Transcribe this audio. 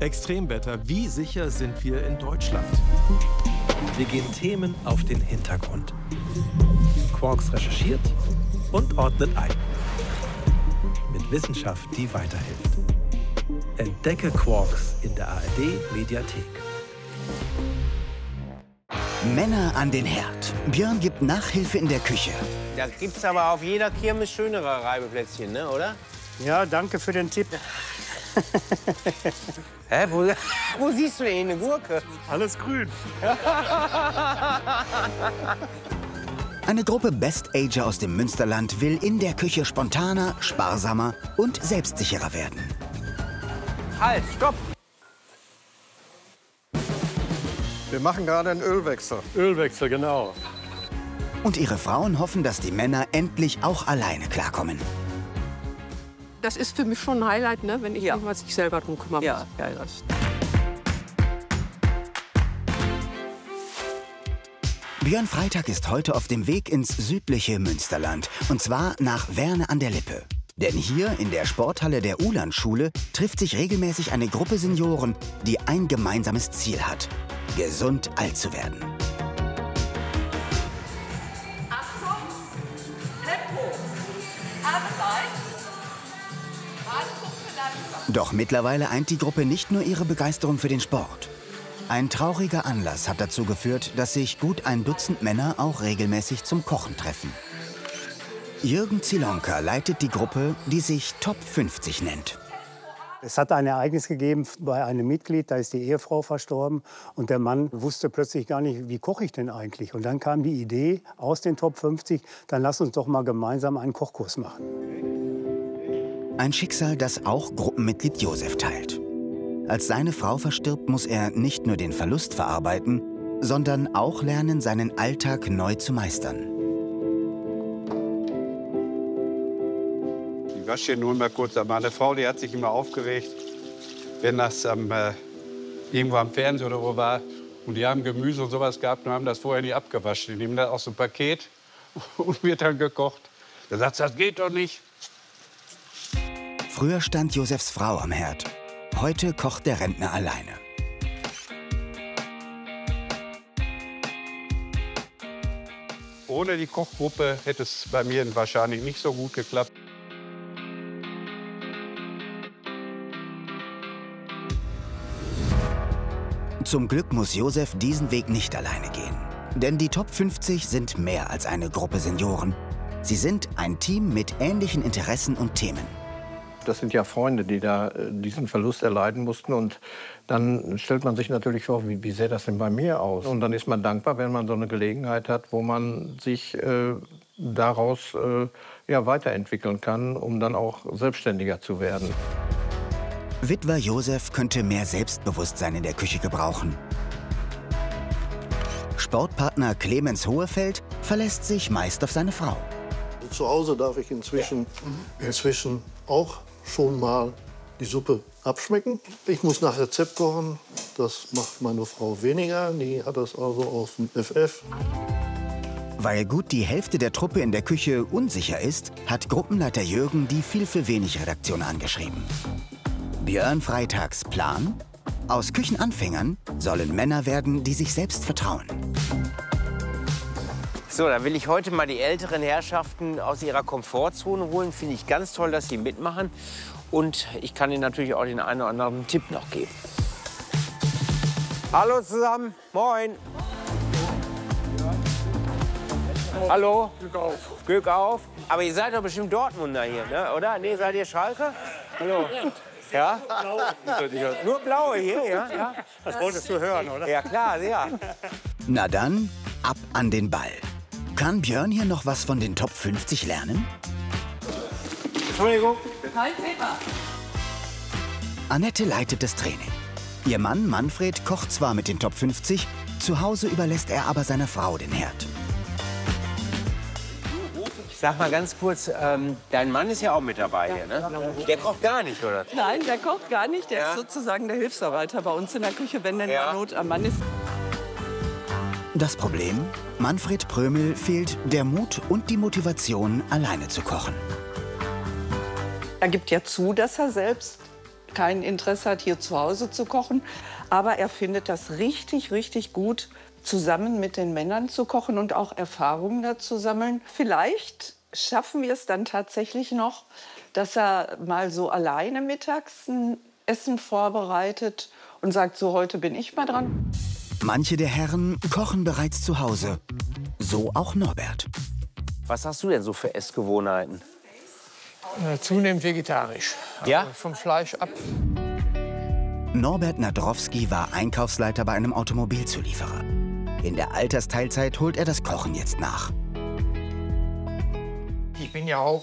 Extremwetter, wie sicher sind wir in Deutschland? Wir gehen Themen auf den Hintergrund. Quarks recherchiert und ordnet ein. Mit Wissenschaft, die weiterhilft. Entdecke Quarks in der ARD-Mediathek. Männer an den Herd. Björn gibt Nachhilfe in der Küche. Da gibt's aber auf jeder Kirmes schönere Reibeplätzchen, ne, oder? Ja, danke für den Tipp. Hä, wo siehst du denn eine Gurke? Alles grün. Eine Gruppe Best-Ager aus dem Münsterland will in der Küche spontaner, sparsamer und selbstsicherer werden. Halt, stopp! Wir machen gerade einen Ölwechsel. Ölwechsel, genau. Und ihre Frauen hoffen, dass die Männer endlich auch alleine klarkommen. Das ist für mich schon ein Highlight, ne, wenn ich mich mal sich selber drum kümmern muss. Ja, das. Björn Freitag ist heute auf dem Weg ins südliche Münsterland. Und zwar nach Werne an der Lippe. Denn hier in der Sporthalle der Ulandschule trifft sich regelmäßig eine Gruppe Senioren, die ein gemeinsames Ziel hat: gesund alt zu werden. Achtung, Tempo, Abseits. Doch mittlerweile eint die Gruppe nicht nur ihre Begeisterung für den Sport. Ein trauriger Anlass hat dazu geführt, dass sich gut ein Dutzend Männer auch regelmäßig zum Kochen treffen. Jürgen Zielonka leitet die Gruppe, die sich Top 50 nennt. Es hat ein Ereignis gegeben bei einem Mitglied, da ist die Ehefrau verstorben. Und der Mann wusste plötzlich gar nicht, wie koche ich denn eigentlich? Und dann kam die Idee aus den Top 50, dann lass uns doch mal gemeinsam einen Kochkurs machen. Ein Schicksal, das auch Gruppenmitglied Josef teilt. Als seine Frau verstirbt, muss er nicht nur den Verlust verarbeiten, sondern auch lernen, seinen Alltag neu zu meistern. Ich wasche hier nur mal kurz. Meine Frau, die hat sich immer aufgeregt, wenn das irgendwo am Fernsehen oder wo war. Und die haben Gemüse und sowas gehabt und haben das vorher nicht abgewaschen. Die nehmen das aus dem Paket und wird dann gekocht. Da sagt sie, das geht doch nicht. Früher stand Josefs Frau am Herd. Heute kocht der Rentner alleine. Ohne die Kochgruppe hätte es bei mir wahrscheinlich nicht so gut geklappt. Zum Glück muss Josef diesen Weg nicht alleine gehen. Denn die Top 50 sind mehr als eine Gruppe Senioren. Sie sind ein Team mit ähnlichen Interessen und Themen. Das sind ja Freunde, die da diesen Verlust erleiden mussten. Und dann stellt man sich natürlich vor, wie sähe das denn bei mir aus? Und dann ist man dankbar, wenn man so eine Gelegenheit hat, wo man sich daraus weiterentwickeln kann, um dann auch selbstständiger zu werden. Witwer Josef könnte mehr Selbstbewusstsein in der Küche gebrauchen. Sportpartner Clemens Hohefeld verlässt sich meist auf seine Frau. Zu Hause darf ich inzwischen auch schon mal die Suppe abschmecken. Ich muss nach Rezept kochen, das macht meine Frau weniger, die hat das also aus dem FF. Weil gut die Hälfte der Truppe in der Küche unsicher ist, hat Gruppenleiter Jürgen die viel für wenig Redaktion angeschrieben. Björn Freitags Plan? Aus Küchenanfängern sollen Männer werden, die sich selbst vertrauen. So, dann will ich heute mal die älteren Herrschaften aus ihrer Komfortzone holen. Finde ich ganz toll, dass sie mitmachen. Und ich kann ihnen natürlich auch den einen oder anderen Tipp noch geben. Hallo zusammen, moin. Hallo. Glück auf. Glück auf. Aber ihr seid doch bestimmt Dortmunder hier, ne? Oder? Nee, seid ihr Schalke? Hallo. Ja? Nur Blaue hier, ja? Das wolltest du hören, oder? Ja, klar, ja. Na dann, ab an den Ball. Kann Björn hier noch was von den Top 50 lernen? Entschuldigung. Hi, Peter. Annette leitet das Training. Ihr Mann Manfred kocht zwar mit den Top 50, zu Hause überlässt er aber seiner Frau den Herd. Sag mal ganz kurz, dein Mann ist ja auch mit dabei hier, ne? Der kocht gar nicht, oder? Nein, der kocht gar nicht. Der ist sozusagen der Hilfsarbeiter bei uns in der Küche, wenn denn Not am Mann ist. Das Problem? Manfred Prömel fehlt der Mut und die Motivation, alleine zu kochen. Er gibt ja zu, dass er selbst kein Interesse hat, hier zu Hause zu kochen. Aber er findet das richtig, richtig gut, zusammen mit den Männern zu kochen und auch Erfahrungen dazu sammeln. Vielleicht schaffen wir es dann tatsächlich noch, dass er mal so alleine mittags ein Essen vorbereitet und sagt, so, heute bin ich mal dran. Manche der Herren kochen bereits zu Hause. So auch Norbert. Was hast du denn so für Essgewohnheiten? Zunehmend vegetarisch. Ja? Also vom Fleisch ab. Norbert Nadrowski war Einkaufsleiter bei einem Automobilzulieferer. In der Altersteilzeit holt er das Kochen jetzt nach. Ich bin ja auch